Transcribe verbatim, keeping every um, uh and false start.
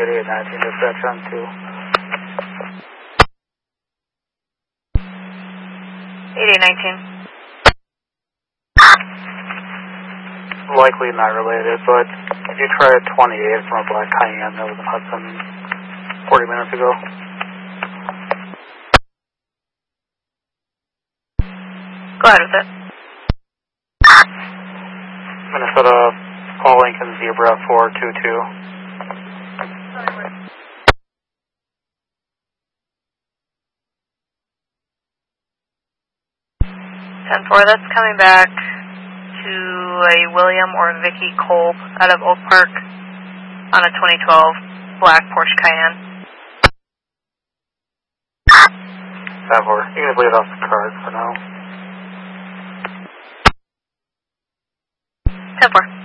eighty-eight nineteen, dispatch on two. eighty-eight nineteen. Likely not related, but if you try a twenty-eight from a black Cayenne that was in Hudson forty minutes ago. Go ahead with it. Minnesota Paul Lincoln Zebra four two two. ten four, that's coming back to a William or Vicky Kolb out of Oak Park on a twenty twelve black Porsche Cayenne. ten four, you can just leave it off the card for now. ten four.